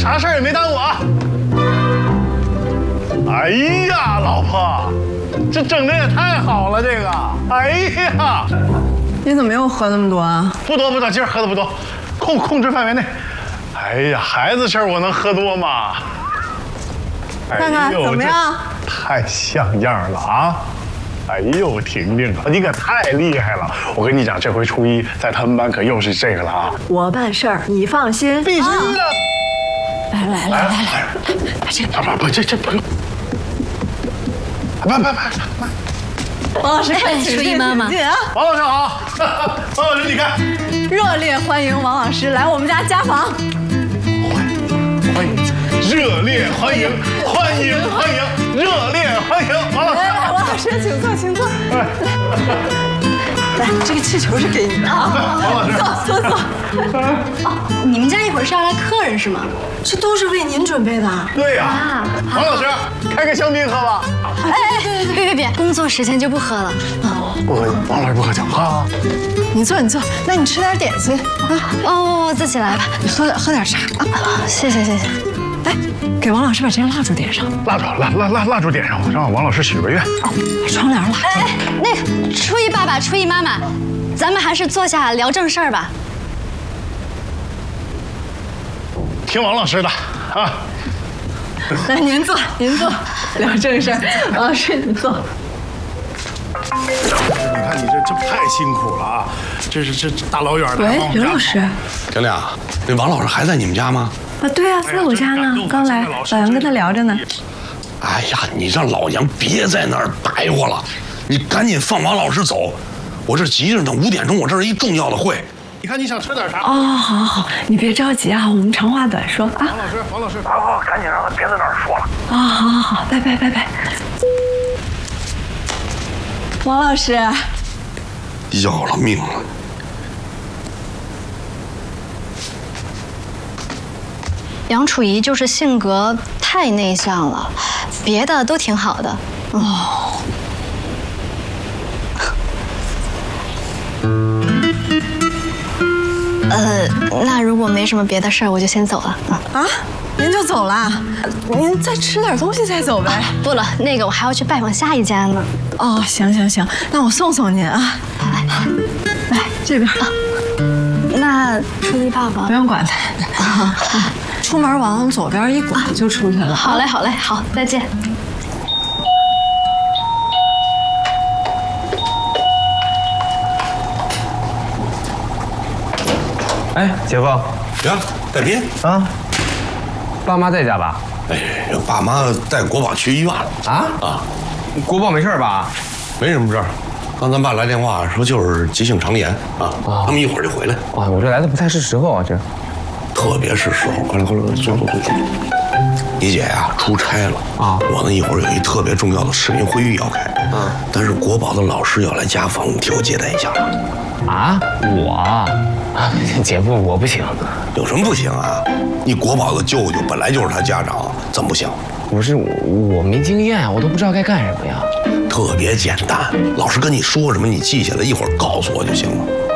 啥事儿也没耽误啊。哎呀，老婆，这整的也太好了，这个。哎呀， 你怎么又喝那么多啊？ 不多，今儿喝的不多，控制范围内。哎呀，孩子事儿我能喝多吗？ 看看怎么样？ 太像样了啊！哎呦，婷婷，你可太厉害了！我跟你讲，这回初一在他们班可又是这个了啊！ 我办事儿，你放心。 必须的。 来，这个不，这不用。不， 王老师， 初一妈妈， 王老师好，王老师你看， 热烈欢迎王老师来我们家家访。 欢迎，热烈欢迎，热烈欢迎，王老师。 来，王老师，请坐。来，这个气球是给你的啊。 王老师， 坐。 哦，你们家一会儿是要来客人是吗？ 这都是为您准备的。 对呀，王老师，开个香槟喝吧。 哎，别，工作时间就不喝了。 不喝，王老师不喝酒啊。 你坐，那你吃点点心啊。 哦，自己来吧。 你喝点茶啊。 谢谢。 来，给王老师把这个蜡烛点上。 蜡烛点上，我让王老师许个愿。 窗帘了。 哎，那个初一爸爸、初一妈妈，咱们还是坐下聊正事儿吧。 听王老师的啊。 来，您坐，聊正事儿。王老师，你坐。 你看你这太辛苦了啊！这大老远的。 喂，刘老师。 婷婷，那王老师还在你们家吗？ 啊，对啊，在我家呢，刚来，老杨跟他聊着呢。 哎呀，你让老杨别在那儿白活了，你赶紧放王老师走，我这急着呢，5点钟我这是一重要的会。 你看你想吃点啥？ 哦，好，你别着急啊，我们长话短说啊。 王老师，好，赶紧让他别在那儿说了。 啊，好，拜。王老师， 要了命了！ 杨楚怡就是性格太内向了，别的都挺好的。哦。那如果没什么别的事儿，我就先走了。 啊，您就走了？您再吃点东西再走呗。 不了，那个我还要去拜访下一家呢。 哦，行，那我送您啊。来这边。 那初一爸爸不用管他。出门往左边一拐就出去了。 好嘞，好，再见。 哎，姐夫， 呀，带兵啊，爸妈在家吧？ 哎，爸妈带国宝去医院了。 啊，国宝没事吧？ 没什么事儿。刚咱爸来电话说就是急性肠炎啊，他们一会儿就回来。 哇，我这来的不太是时候啊，这。 特别是时候，快来，坐。你姐呀出差了啊，我呢一会儿有一特别重要的视频会议要开，但是国宝的老师要来家访，替我接待一下。 啊，我姐夫我不行。 有什么不行啊？你国宝的舅舅本来就是他家长，怎么不行？ 不是我没经验，我都不知道该干什么呀。 特别简单，老师跟你说什么你记下来，一会儿告诉我就行了。